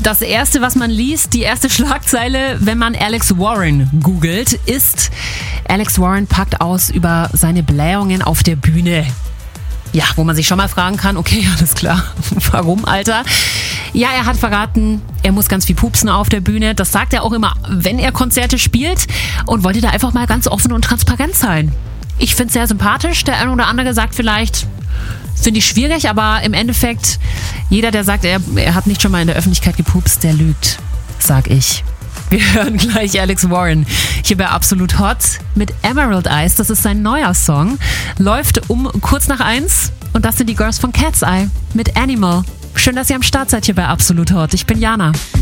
Das erste, was man liest, die erste Schlagzeile, wenn man Alex Warren googelt, ist: Alex Warren packt aus über seine Blähungen auf der Bühne. Ja, wo man sich schon mal fragen kann, okay, alles klar, warum, Alter? Ja, er hat verraten, er muss ganz viel pupsen auf der Bühne. Das sagt er auch immer, wenn er Konzerte spielt, und wollte da einfach mal ganz offen und transparent sein. Ich finde es sehr sympathisch. Der eine oder andere sagt vielleicht, finde ich schwierig, aber im Endeffekt, jeder, der sagt, er hat nicht schon mal in der Öffentlichkeit gepupst, der lügt, sag ich. Wir hören gleich Alex Warren hier bei Absolut Hot mit Emerald Eyes. Das ist sein neuer Song. Läuft um kurz nach 1. Und das sind die Girls von Cat's Eye mit Animal. Schön, dass ihr am Start seid hier bei Absolut Hot. Ich bin Jana.